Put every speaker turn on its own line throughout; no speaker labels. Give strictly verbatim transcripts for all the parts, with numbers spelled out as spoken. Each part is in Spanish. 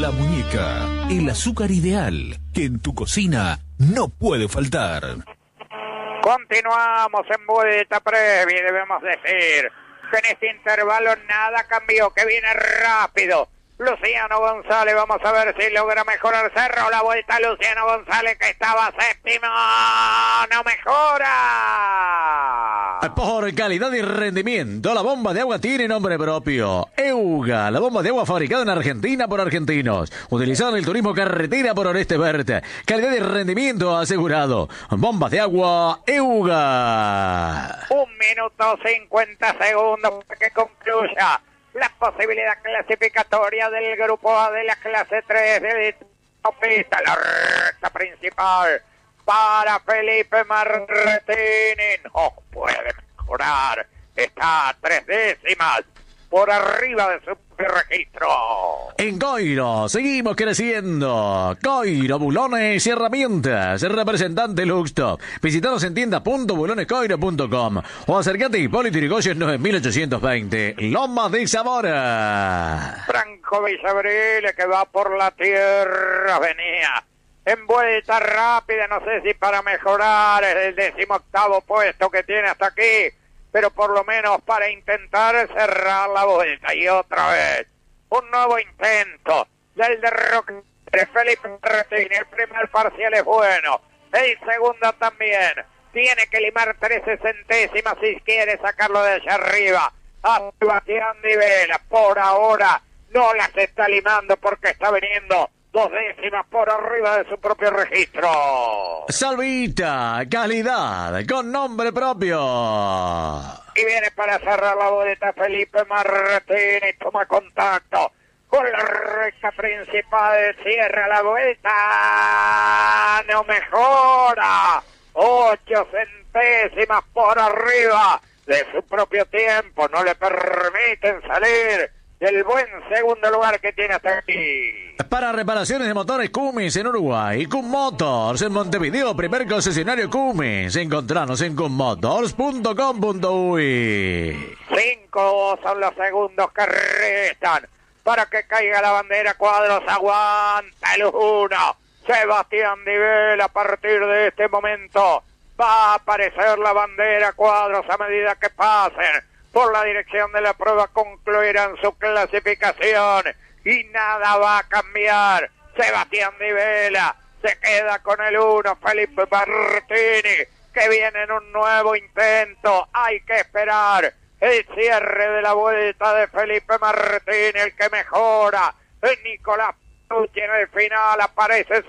La Muñeca, el azúcar ideal que en tu cocina no puede faltar.
Continuamos en vuelta previa y debemos decir que en este intervalo nada cambió, que viene rápido Luciano González. Vamos a ver si logra mejorar. Cerró la vuelta Luciano González, que estaba séptimo. No mejora.
Por calidad y rendimiento, la bomba de agua tiene nombre propio. Euga, la bomba de agua fabricada en Argentina por argentinos, utilizada en el turismo carretera por Oreste Verde. Calidad y rendimiento asegurado. Bombas de agua Euga.
Un minuto cincuenta segundos para que concluya la posibilidad clasificatoria del grupo A de la clase tres de pista, la recta principal para Felipe Martini. No puede mejorar, está a tres décimas por arriba de su registro.
En Coiro seguimos creciendo. Coiro, bulones y herramientas. Representante Luxtop. Visítanos en tienda punto bulones coiro punto com o acércate a Hipólito Yrigoyen nueve mil ochocientos veinte, Lomas de Zamora.
Franco Villavrile, que va por la tierra, venía en vuelta rápida, no sé si para mejorar el decimoctavo puesto que tiene hasta aquí, pero por lo menos para intentar cerrar la vuelta. Y otra vez, un nuevo intento del derroque de Felipe Martini. El primer parcial es bueno, el segundo también. Tiene que limar trece centésimas si quiere sacarlo de allá arriba. A Sebastián Di Vela, por ahora no las está limando porque está viniendo dos décimas por arriba de su propio registro.
Salvita, calidad, con nombre propio.
Y viene para cerrar la boleta Felipe Martini, toma contacto con la recta principal, cierra la vuelta, no mejora, ocho centésimas por arriba de su propio tiempo, no le permiten salir del buen segundo lugar que tiene hasta aquí.
Para reparaciones de motores Cummins en Uruguay, Cum Motors en Montevideo, primer concesionario Cummins. Encontranos en cum motors punto com punto uy.
Cinco son los segundos que restan para que caiga la bandera. Cuadros aguanta el uno. Sebastián Di Vela, a partir de este momento va a aparecer la bandera. Cuadros, a medida que pasen por la dirección de la prueba, concluirán su clasificación y nada va a cambiar. Sebastián Di Vela se queda con el uno. Felipe Martini, que viene en un nuevo intento. Hay que esperar el cierre de la vuelta de Felipe Martini, el que mejora. El Nicolás Petrucci en el final aparece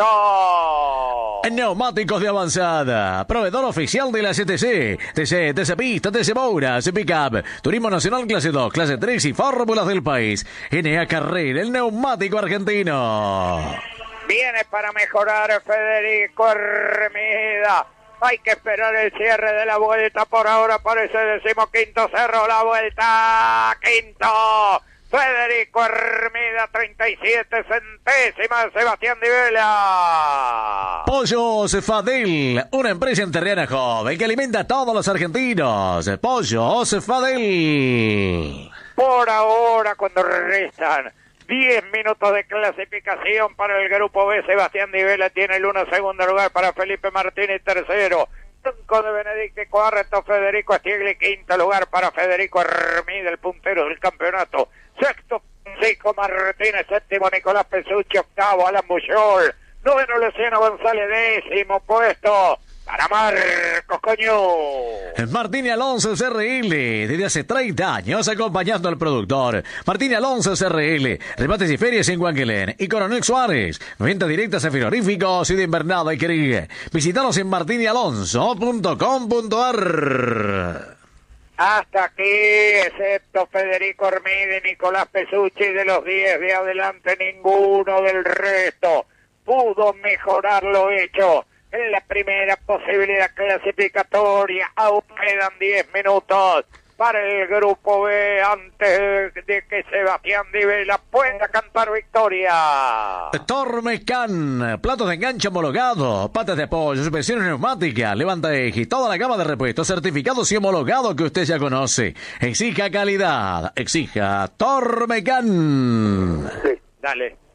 sexto.
Neumáticos de avanzada, proveedor oficial de la C T C, T C, T C Pista, T C Moura, C Pickup, Turismo Nacional clase dos, clase tres y fórmulas del país. N A Carrera, el neumático argentino.
Viene para mejorar Federico Hermida. Hay que esperar el cierre de la vuelta. Por ahora parece decimoquinto. Cerró la vuelta. Quinto. Federico Hermida, treinta y siete centésimas. Sebastián Di Vela.
Pollos Fadel, una empresa enterriana joven que alimenta a todos los argentinos. Pollos Fadel.
Por ahora, cuando restan diez minutos de clasificación para el grupo B, Sebastián Di Vela tiene el uno, segundo lugar para Felipe Martínez, tercero. cinco de Benedicto, cuarto Federico Stiegli, quinto lugar para Federico Hermida, el puntero del campeonato. Sexto, Francisco Martínez, séptimo, Nicolás Petrucci, octavo, Alan Bullol, noveno, Luciano González, décimo puesto para Marcos Coño.
Martín Alonso C R L, desde hace treinta años acompañando al productor. Martín Alonso C R L, remates y ferias en Guanquelén y Coronel Suárez, ventas directas a frigoríficos y de invernada y querida. Visítanos en martín alonso punto com punto ar.
Hasta aquí, excepto Federico Hermida y Nicolás Petrucci, de los diez de adelante, ninguno del resto pudo mejorar lo hecho en la primera posibilidad clasificatoria. Aún quedan diez minutos para el grupo B antes de que Sebastián Di Vela pueda cantar victoria.
Tormecan, platos de enganche homologado, patas de pollo, suspensiones neumáticas, levanta eje y toda la gama de repuestos certificados y homologados que usted ya conoce. Exija calidad, exija Tormecan.
Sí, dale.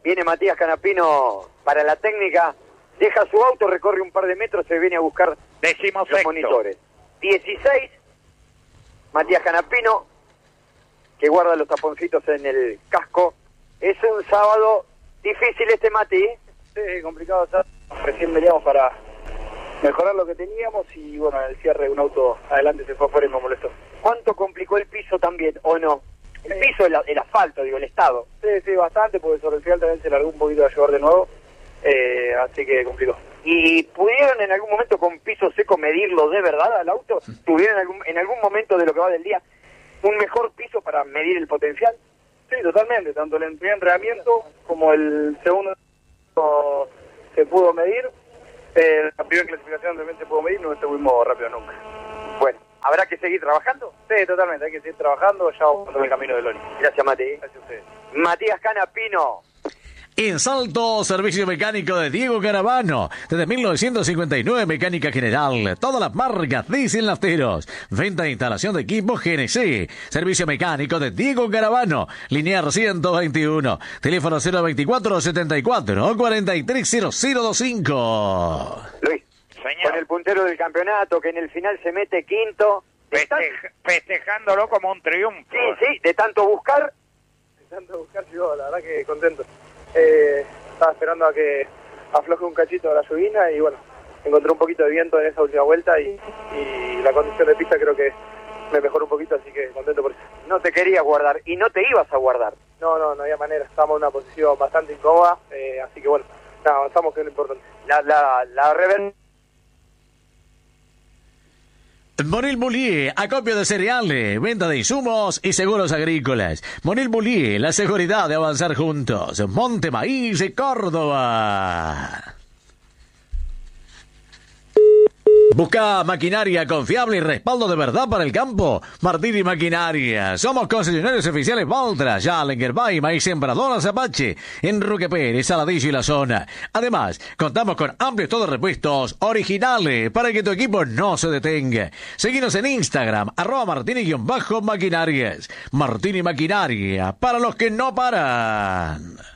Viene Matías Canapino para la técnica, deja su auto, recorre un par de metros, se viene a buscar
Decimos
los
sexto.
monitores. dieciséis, Matías Canapino, que guarda los taponcitos en el casco. Es un sábado difícil este, Mati.
Sí, complicado. Recién veníamos para mejorar lo que teníamos y bueno, en el cierre un auto adelante se fue afuera y me molestó.
¿Cuánto complicó el piso también, o no? El piso, el, el asfalto, digo, el estado.
Sí, sí, bastante, porque sobre el final también se largó un poquito a llevar de nuevo, eh, así que complicó.
¿Y pudieron en algún momento con piso seco medirlo de verdad al auto? ¿Tuvieron en algún, en algún momento de lo que va del día un mejor piso para medir el potencial?
Sí, totalmente, tanto el primer entrenamiento como el segundo se pudo medir. Eh, la primera clasificación también se pudo medir, no estuvimos rápido nunca.
Bueno, ¿habrá que seguir trabajando?
Sí, totalmente, hay que seguir trabajando, ya vamos por el camino de Loli.
Gracias, Mati.
Gracias a ustedes.
Matías Canapino.
En Salto, servicio mecánico de Diego Caravano. Desde mil novecientos cincuenta y nueve, mecánica general. Todas las marcas, diésel nafteros. Venta e instalación de equipos G N C. Servicio mecánico de Diego Caravano. Linear ciento veintiuno. Teléfono cero veinticuatro setenta y cuatro cuarenta y tres cero cero veinticinco.
Luis,
Señor.
con el puntero del campeonato, que en el final se mete quinto. De tan-
Festeja- festejándolo como un triunfo.
Sí, sí, de tanto buscar.
De tanto buscar, yo la verdad que contento. Eh, estaba esperando a que afloje un cachito la lluvia y bueno, encontré un poquito de viento en esa última vuelta y, y la condición de pista creo que me mejoró un poquito, así que contento por eso.
No te querías guardar y no te ibas a guardar.
No, no, no había manera, estábamos en una posición bastante incómoda, eh, así que bueno, nada, avanzamos, que es lo importante.
La, la, la rever...
Monil Bullier, acopio de cereales, venta de insumos y seguros agrícolas. Monil Bullier, la seguridad de avanzar juntos. Monte Maíz, Córdoba. Busca maquinaria confiable y respaldo de verdad para el campo. Martín y Maquinaria. Somos concesionarios oficiales Valtra, Challenger, Baima y Sembradoras Apache en Roque Pérez, Saladillo y la zona. Además, contamos con amplios todos repuestos originales para que tu equipo no se detenga. Seguinos en Instagram, arroba Martín-Maquinarias. Martín y Maquinaria, para los que no paran.